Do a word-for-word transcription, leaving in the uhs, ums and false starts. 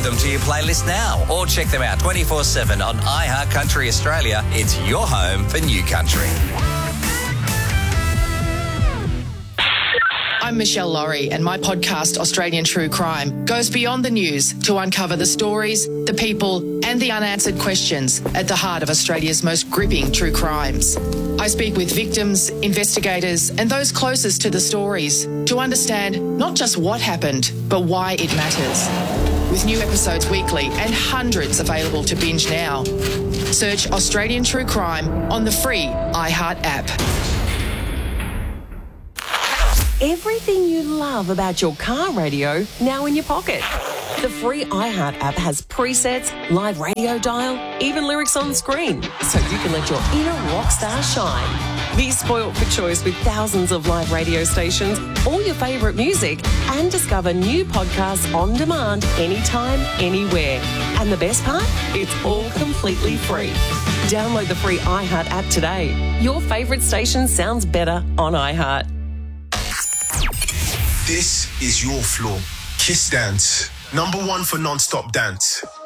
them to your playlist now or check them out twenty-four seven on iHeart Country Australia. It's your home for new country. I'm Michelle Laurie, and my podcast, Australian True Crime, goes beyond the news to uncover the stories, the people, and the unanswered questions at the heart of Australia's most gripping true crimes. I speak with victims, investigators, and those closest to the stories to understand not just what happened, but why it matters. With new episodes weekly and hundreds available to binge now. Search Australian True Crime on the free iHeart app. Everything you love about your car radio now in your pocket. The free iHeart app has presets, live radio dial, even lyrics on screen, so you can let your inner rock star shine. Be spoilt for choice with thousands of live radio stations, all your favourite music, and discover new podcasts on demand anytime, anywhere. And the best part? It's all completely free. Download the free iHeart app today. Your favourite station sounds better on iHeart. This is your floor. Kiss Dance. Number one for non-stop dance.